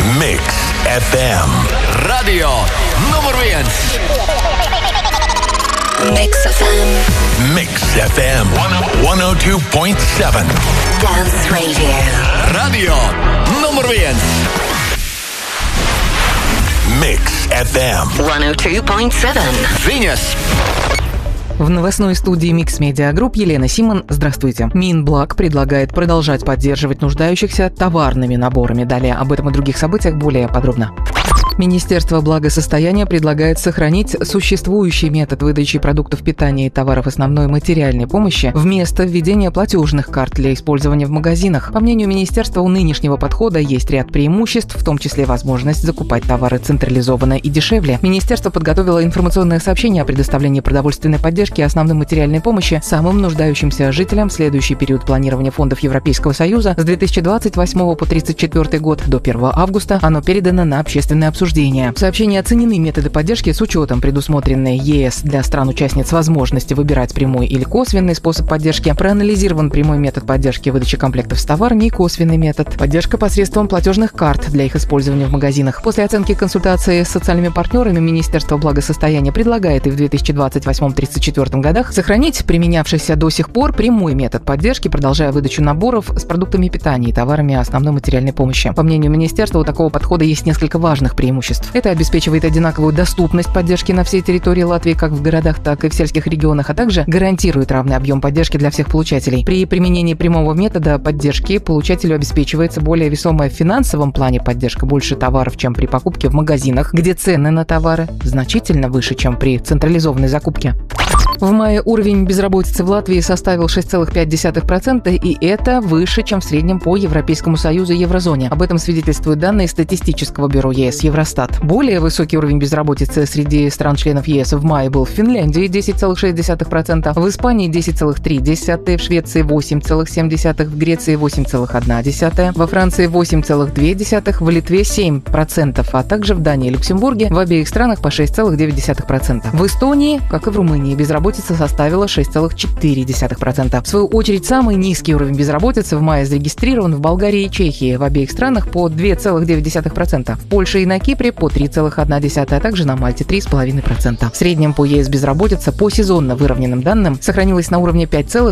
Mix FM. Radio numur 1. Mix FM. Mix FM 102.7. Dance Radio. Radio numur 1. Mix FM 102.7. Viņas. В новостной студии Mix Media Group Елена Симон. Здравствуйте. Минблаг предлагает продолжать поддерживать нуждающихся товарными наборами. Далее об этом и других событиях более подробно. Министерство благосостояния предлагает сохранить существующий метод выдачи продуктов питания и товаров основной материальной помощи вместо введения платежных карт для использования в магазинах. По мнению министерства, у нынешнего подхода есть ряд преимуществ, в том числе возможность закупать товары централизованно и дешевле. Министерство подготовило информационное сообщение о предоставлении продовольственной поддержки и основной материальной помощи самым нуждающимся жителям в следующий период планирования фондов Европейского Союза с 2028 по 2034 год до 1 августа. Оно передано на общественное обсуждение. В сообщении оценены методы поддержки с учетом предусмотренной ЕС для стран-участниц возможности выбирать прямой или косвенный способ поддержки, проанализирован прямой метод поддержки выдачи комплектов с товарами и косвенный метод поддержка посредством платежных карт для их использования в магазинах. После оценки и консультации с социальными партнерами Министерство благосостояния предлагает и в 2028-2034 годах сохранить применявшийся до сих пор прямой метод поддержки, продолжая выдачу наборов с продуктами питания и товарами основной материальной помощи. По мнению министерства, у такого подхода есть несколько важных преимуществ. Это обеспечивает одинаковую доступность поддержки на всей территории Латвии, как в городах, так и в сельских регионах, а также гарантирует равный объем поддержки для всех получателей. При применении прямого метода поддержки получателю обеспечивается более весомая в финансовом плане поддержка, больше товаров, чем при покупке в магазинах, где цены на товары значительно выше, чем при централизованной закупке. В мае уровень безработицы в Латвии составил 6,5%, и это выше, чем в среднем по Европейскому Союзу и Еврозоне. Об этом свидетельствуют данные статистического бюро ЕС Евростат. Более высокий уровень безработицы среди стран-членов ЕС в мае был в Финляндии 10,6%, в Испании 10,3%, в Швеции 8,7%, в Греции 8,1%, во Франции 8,2%, в Литве 7%, а также в Дании и Люксембурге в обеих странах по 6,9%. В Эстонии, как и в Румынии, безработица составила 6,4%. В свою очередь, самый низкий уровень безработицы в мае зарегистрирован в Болгарии и Чехии, в обеих странах по 2,9%, в Польше и на Кипре по 3,1%, а также на Мальте 3,5%. В среднем по ЕС безработица по сезонно выровненным данным сохранилась на уровне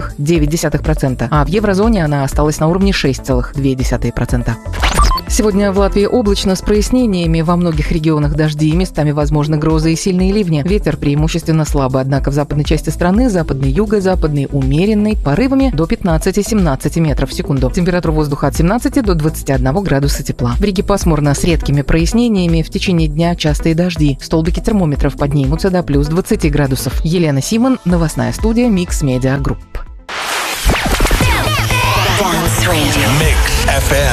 5,9%, а в еврозоне она осталась на уровне 6,2%. Сегодня в Латвии облачно с прояснениями, во многих регионах дожди, местами возможны грозы и сильные ливни. Ветер преимущественно слабый, однако в западной части страны, западный, юго-западный, умеренный, порывами до 15-17 метров в секунду. Температура воздуха от 17 до 21 градуса тепла. В Риге пасмурно с редкими прояснениями, в течение дня частые дожди. Столбики термометров поднимутся до плюс 20 градусов. Елена Симон, новостная студия Mix Media Group. Mix FM.